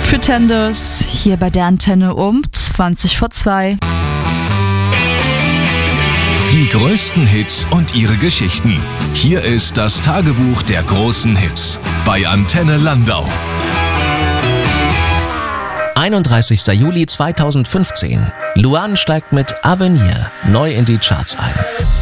Pretenders, hier bei der Antenne um 2:20. Die größten Hits und ihre Geschichten. Hier ist das Tagebuch der großen Hits bei Antenne Landau. 31. Juli 2015. Luan steigt mit Avenir neu in die Charts ein.